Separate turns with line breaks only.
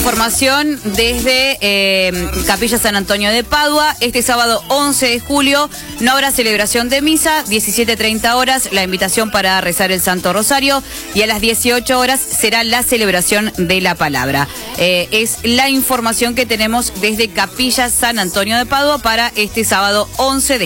información desde Capilla San Antonio de Padua. Este sábado 11 de julio no habrá celebración de misa, 17:30 horas la invitación para rezar el Santo Rosario y a las 18 horas será la celebración de la palabra. Es la información que tenemos desde Capilla San Antonio de Padua para este sábado 11 de